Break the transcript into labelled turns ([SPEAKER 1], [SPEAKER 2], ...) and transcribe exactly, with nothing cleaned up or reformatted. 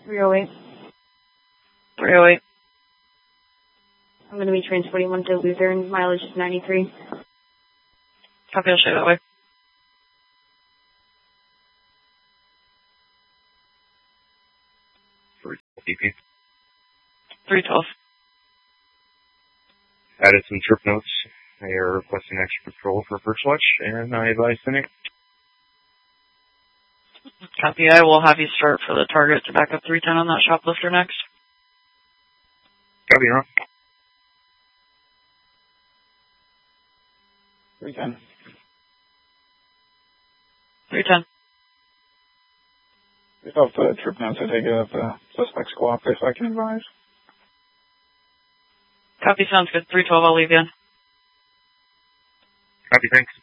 [SPEAKER 1] three oh eight.
[SPEAKER 2] three oh eight.
[SPEAKER 1] I'm going to be transporting one to Luzerne. Mileage is ninety-three.
[SPEAKER 2] Copy, I'll show you that way.
[SPEAKER 3] D P.
[SPEAKER 2] three twelve.
[SPEAKER 3] Added some trip notes. They are requesting extra patrol for first watch, and I advise Cynic.
[SPEAKER 2] Copy, I will have you start for the target to back up three ten on that shoplifter next.
[SPEAKER 3] Copy, Ron.
[SPEAKER 4] three ten.
[SPEAKER 2] three ten.
[SPEAKER 4] Based off the trip notes, I take it that the suspect's cooperative, if I can advise.
[SPEAKER 2] Copy, sounds good. three twelve, I'll leave you in.
[SPEAKER 3] Copy, thanks.